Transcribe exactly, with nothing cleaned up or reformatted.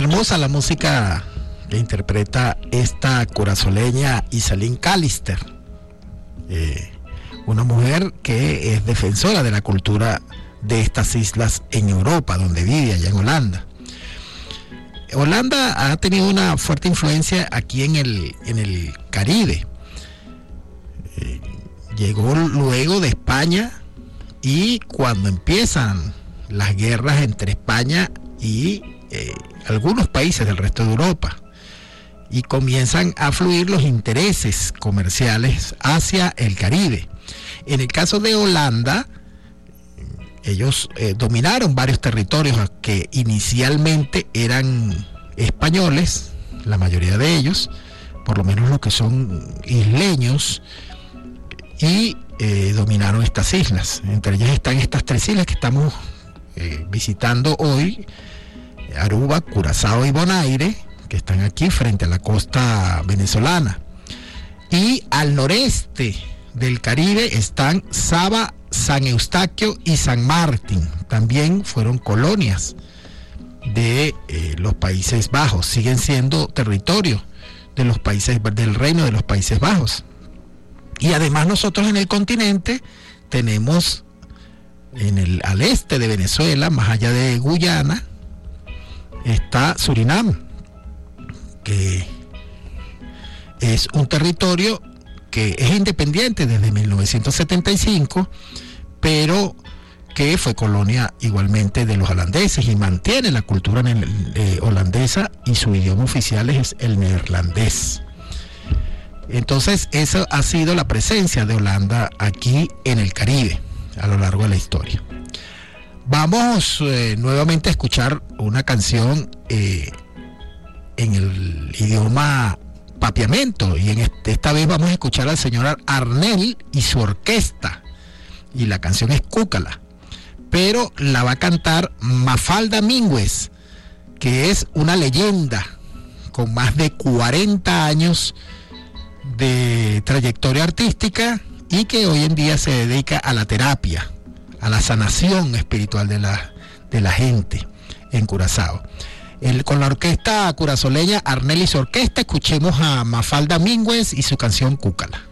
Hermosa la música que interpreta esta curazoleña Iselín Callister, eh, una mujer que es defensora de la cultura de estas islas en Europa, donde vive, allá en Holanda. Holanda ha tenido una fuerte influencia aquí en el, en el Caribe. Eh, llegó luego de España, y cuando empiezan las guerras entre España y eh, algunos países del resto de Europa, y comienzan a fluir los intereses comerciales hacia el Caribe. En el caso de Holanda, ellos eh, dominaron varios territorios que inicialmente eran españoles, la mayoría de ellos, por lo menos los que son isleños, y eh, dominaron estas islas. Entre ellas están estas tres islas que estamos eh, visitando hoy: Aruba, Curazao y Bonaire, que están aquí frente a la costa venezolana. Y al noreste del Caribe están Saba, San Eustaquio y San Martín. También fueron colonias de eh, los Países Bajos, siguen siendo territorio de los países del Reino de los Países Bajos. Y además nosotros en el continente tenemos en el, al este de Venezuela, más allá de Guyana, está Surinam, que es un territorio que es independiente desde mil novecientos setenta y cinco, pero que fue colonia igualmente de los holandeses y mantiene la cultura eh, holandesa, y su idioma oficial es el neerlandés. Entonces, esa ha sido la presencia de Holanda aquí en el Caribe a lo largo de la historia. Vamos eh, nuevamente a escuchar una canción eh, en el idioma papiamento, y en este, esta vez vamos a escuchar al señor Arnel y su orquesta, y la canción es Cúcala, pero la va a cantar Mafalda Mingües, que es una leyenda con más de cuarenta años de trayectoria artística, y que hoy en día se dedica a la terapia, a la sanación espiritual de la, de la gente en Curazao. El, con la orquesta curazoleña Arnel y su orquesta, escuchemos a Mafalda Mingües y su canción Cúcala.